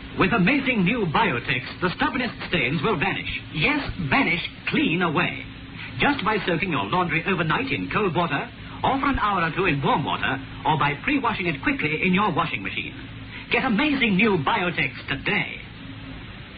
With amazing new Biotex, the stubbornest stains will vanish. Yes, vanish clean away. Just by soaking your laundry overnight in cold water, or for an hour or two in warm water, or by pre-washing it quickly in your washing machine. Get amazing new Biotex today.